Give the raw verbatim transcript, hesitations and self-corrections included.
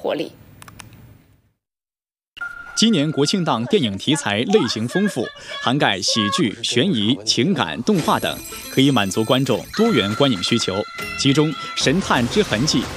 活力。 今年国庆档电影题材类型丰富，涵盖喜剧、悬疑、情感、动画等，可以满足观众多元观影需求。其中，《神探之痕迹》